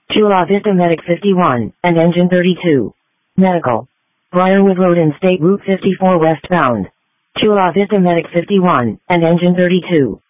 Chula Vista Medic 51, and Engine 32. Medical. Briarwood Road and State Route 54 westbound. Chula Vista Medic 51, and Engine 32.